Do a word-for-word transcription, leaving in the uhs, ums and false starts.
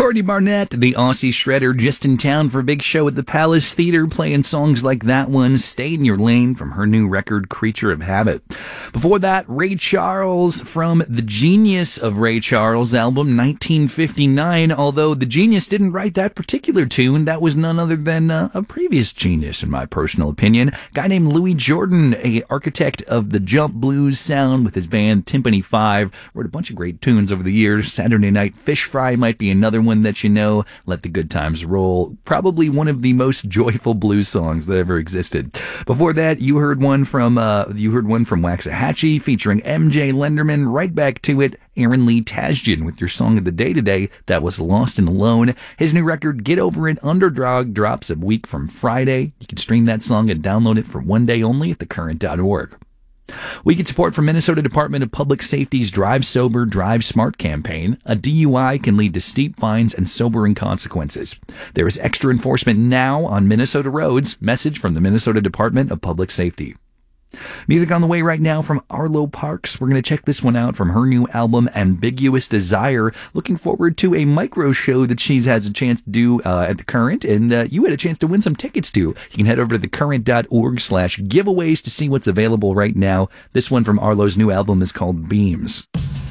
Courtney Barnett, the Aussie shredder, just in town for a big show at the Palace Theatre, playing songs like that one, Stay in Your Lane, from her new record, Creature of Habit. Before that, Ray Charles from the Genius of Ray Charles album, nineteen fifty-nine, although the genius didn't write that particular tune. That was none other than uh, a previous genius, in my personal opinion. A guy named Louis Jordan, a architect of the jump blues sound with his band Timpani five, wrote a bunch of great tunes over the years. Saturday Night Fish Fry might be another one that you know. Let the Good Times Roll, probably one of the most joyful blues songs that ever existed. Before that, you heard one from uh, you heard one from Waxahachie featuring M J Lenderman. Right back to it, Aaron Lee Tasjian with your song of the day today. That was Lost and Alone. His new record, Get Over It, Underdog, drops a week from Friday. You can stream that song and download it for one day only at the current dot org. We get support from Minnesota Department of Public Safety's Drive Sober, Drive Smart campaign. A D U I can lead to steep fines and sobering consequences. There is extra enforcement now on Minnesota roads. Message from the Minnesota Department of Public Safety. Music on the way right now from Arlo Parks. We're going to check this one out from her new album, Ambiguous Desire. Looking forward to a micro show that she has a chance to do uh, at the Current, and uh, you had a chance to win some tickets to. You can head over to the current dot org slash giveaways to see what's available right now. This one from Arlo's new album is called Beams.